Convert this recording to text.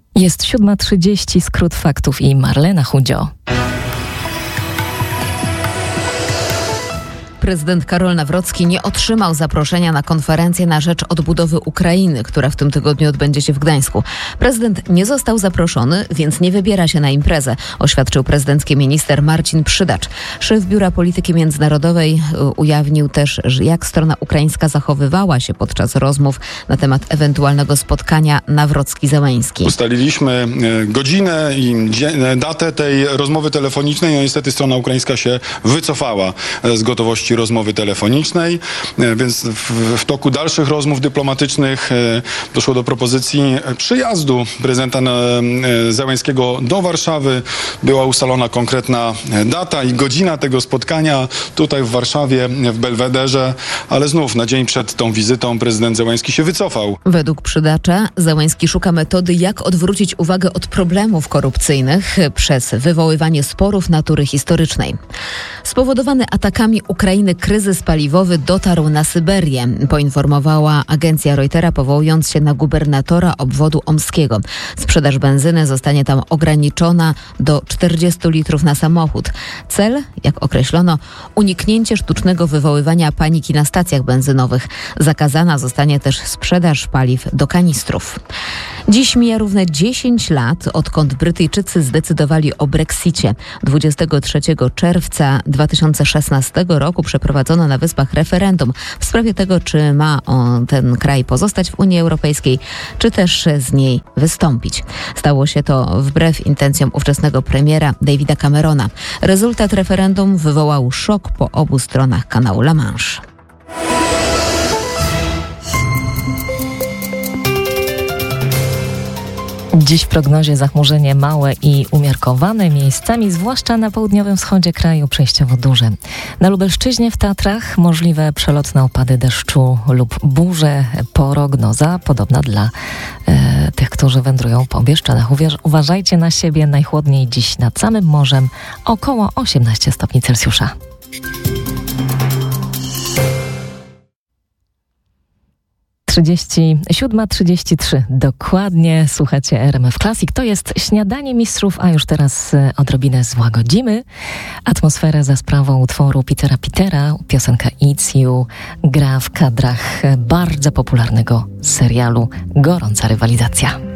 Jest 7:30, skrót faktów i Marlena Chudzio. Prezydent Karol Nawrocki nie otrzymał zaproszenia na konferencję na rzecz odbudowy Ukrainy, która w tym tygodniu odbędzie się w Gdańsku. Prezydent nie został zaproszony, więc nie wybiera się na imprezę, oświadczył prezydencki minister Marcin Przydacz. Szef Biura Polityki Międzynarodowej ujawnił też, jak strona ukraińska zachowywała się podczas rozmów na temat ewentualnego spotkania Nawrocki-Zełenski. Ustaliliśmy godzinę i datę tej rozmowy telefonicznej. No niestety strona ukraińska się wycofała z gotowości rozmowy telefonicznej, więc w toku dalszych rozmów dyplomatycznych doszło do propozycji przyjazdu prezydenta Zełenskiego do Warszawy. Była ustalona konkretna data i godzina tego spotkania tutaj w Warszawie, w Belwederze, ale znów na dzień przed tą wizytą prezydent Zełenski się wycofał. Według Przydacza Zełenski szuka metody, jak odwrócić uwagę od problemów korupcyjnych przez wywoływanie sporów natury historycznej. Spowodowany atakami Ukrainy kryzys paliwowy dotarł na Syberię, poinformowała agencja Reutera, powołując się na gubernatora obwodu omskiego. Sprzedaż benzyny zostanie tam ograniczona do 40 litrów na samochód. Cel, jak określono, uniknięcie sztucznego wywoływania paniki na stacjach benzynowych. Zakazana zostanie też sprzedaż paliw do kanistrów. Dziś mija równe 10 lat, odkąd Brytyjczycy zdecydowali o Brexicie. 23 czerwca 2016 roku przeprowadzono na Wyspach referendum w sprawie tego, czy ma ten kraj pozostać w Unii Europejskiej, czy też z niej wystąpić. Stało się to wbrew intencjom ówczesnego premiera Davida Camerona. Rezultat referendum wywołał szok po obu stronach kanału La Manche. Dziś w prognozie zachmurzenie małe i umiarkowane, miejscami, zwłaszcza na południowym wschodzie kraju, przejściowo duże. Na Lubelszczyźnie, w Tatrach możliwe przelotne opady deszczu lub burze. Prognoza podobna dla tych, którzy wędrują po Bieszczadach. Uważajcie na siebie, najchłodniej dziś nad samym morzem, około 18 stopni Celsjusza. Trzydzieści 7:33. Dokładnie słuchacie RMF Classic. To jest Śniadanie Mistrzów, a już teraz odrobinę złagodzimy atmosferę za sprawą utworu Petera Petera. Piosenka It's You gra w kadrach bardzo popularnego serialu Gorąca rywalizacja.